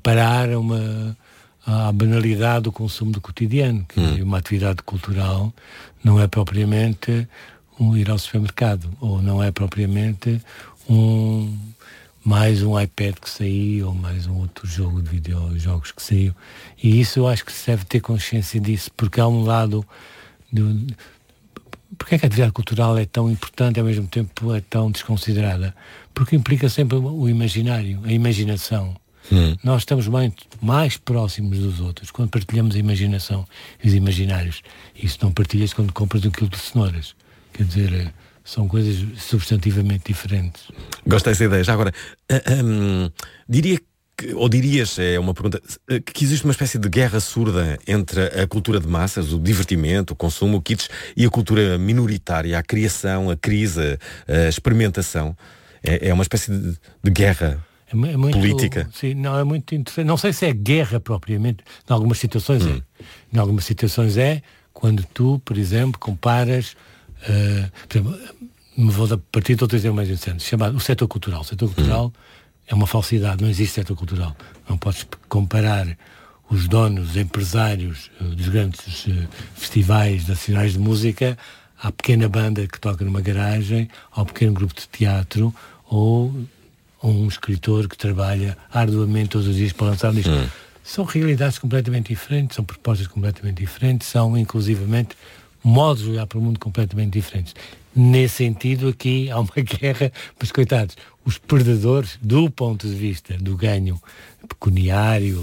parar à banalidade do consumo do cotidiano, que uma atividade cultural não é propriamente ir ao supermercado, ou não é propriamente mais um iPad que saiu, ou mais um outro jogo de videojogos que saiu. E isso eu acho que se deve ter consciência disso, porque há um lado... Porque é que a atividade cultural é tão importante e ao mesmo tempo é tão desconsiderada? Porque implica sempre o imaginário, a imaginação. Nós estamos mais próximos dos outros quando partilhamos a imaginação e os imaginários. Isso não partilhas quando compras um quilo de cenouras. Quer dizer, são coisas substantivamente diferentes. Gosto dessa ideia. Já agora, dirias, é uma pergunta, que existe uma espécie de guerra surda entre a cultura de massas, o divertimento, o consumo, o kitsch, e a cultura minoritária, a criação, a crise, a experimentação. É uma espécie de guerra política. Sim, não, é muito interessante. Não sei se é guerra propriamente. Em algumas situações é. Em algumas situações é quando tu, por exemplo, comparas... por exemplo, me vou partir de outro exemplo mais interessante, chamado o setor cultural. O setor cultural é uma falsidade, não existe setor cultural. Não podes comparar os donos, os empresários dos grandes festivais nacionais de música à pequena banda que toca numa garagem, ao pequeno grupo de teatro ou um escritor que trabalha arduamente todos os dias para lançar um disco. São realidades completamente diferentes, são propostas completamente diferentes, são inclusivamente modos de olhar para o mundo completamente diferentes. Nesse sentido, aqui há uma guerra, mas coitados, os perdedores, do ponto de vista do ganho pecuniário,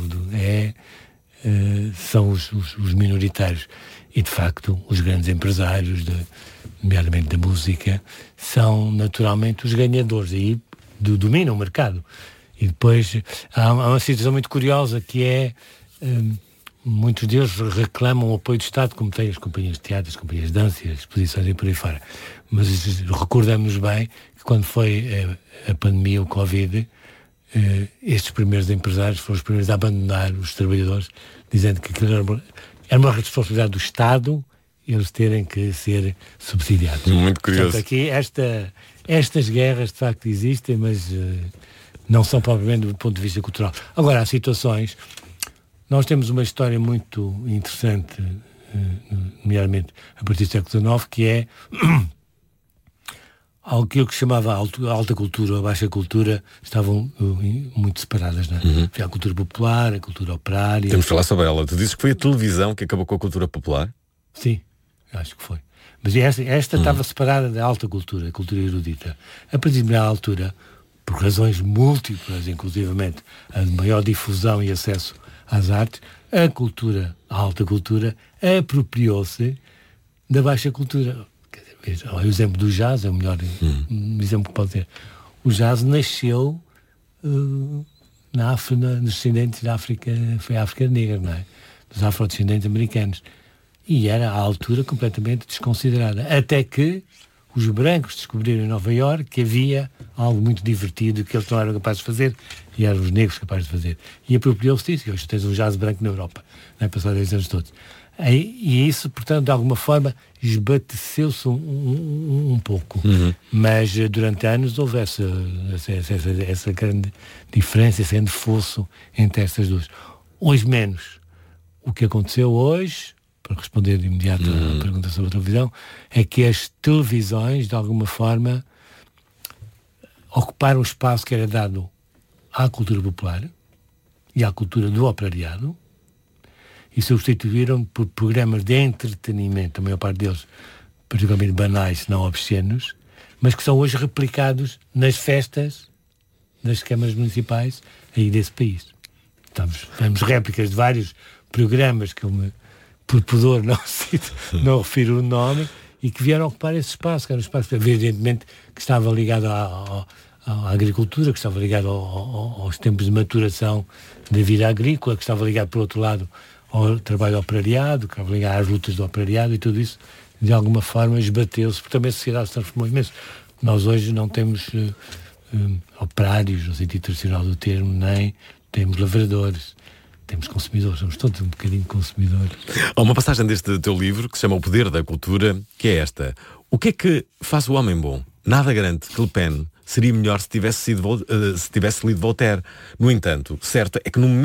são os minoritários. E, de facto, os grandes empresários, nomeadamente da música, são naturalmente os ganhadores. Aí dominam o mercado. E depois há uma situação muito curiosa que é... muitos deles reclamam o apoio do Estado, como têm as companhias de teatro, as companhias de dança, as exposições e por aí fora. Mas recordamos bem que quando foi a pandemia, o Covid, estes primeiros empresários foram os primeiros a abandonar os trabalhadores, dizendo que aquilo era uma responsabilidade do Estado eles terem que ser subsidiados. Muito curioso. Portanto, aqui estas guerras de facto existem, mas não são propriamente do ponto de vista cultural. Agora, há situações... Nós temos uma história muito interessante, nomeadamente a partir do século XIX, que é aquilo que se chamava a alta cultura, a baixa cultura, estavam muito separadas, não é? Foi a cultura popular, a cultura operária... Temos de falar sobre ela. Tu dizes que foi a televisão que acabou com a cultura popular? Sim, acho que foi. Mas esta estava separada da alta cultura, a cultura erudita. A partir de uma altura, por razões múltiplas, inclusivamente a de maior difusão e acesso às artes, a alta cultura, apropriou-se da baixa cultura. Quer dizer, o exemplo do jazz é o melhor exemplo que pode ter. O jazz nasceu nos descendentes da África, foi a África Negra, não é? Dos afrodescendentes americanos. E era à altura completamente desconsiderada. Até que os brancos descobriram em Nova Iorque que havia algo muito divertido que eles não eram capazes de fazer e eram os negros capazes de fazer. E apropriou-se disso. E hoje tens um jazz branco na Europa, não é? Passados 10 anos todos. E isso, portanto, de alguma forma, esbateceu-se um pouco. Mas durante anos houve essa grande diferença, esse grande fosso entre estas duas. Hoje menos. O que aconteceu hoje, para responder de imediato à pergunta sobre a televisão, é que as televisões, de alguma forma, ocuparam o espaço que era dado à cultura popular e à cultura do operariado e substituíram por programas de entretenimento, a maior parte deles particularmente banais, se não obscenos, mas que são hoje replicados nas festas das câmaras municipais aí desse país. Vemos réplicas de vários programas que eu por pudor não refiro o nome, e que vieram ocupar esse espaço, que era um espaço, evidentemente, que estava ligado à agricultura, que estava ligado aos tempos de maturação da vida agrícola, que estava ligado, por outro lado, ao trabalho operariado, que estava ligado às lutas do operariado, e tudo isso, de alguma forma, esbateu-se, porque também a sociedade se transformou imenso. Nós hoje não temos operários, no sentido tradicional do termo, nem temos lavradores. Temos consumidores, somos todos um bocadinho consumidores. Há uma passagem deste teu livro que se chama O Poder da Cultura, que é esta: o que é que faz o homem bom? Nada garante que Le Pen seria melhor se tivesse lido Voltaire. No entanto, certo é que no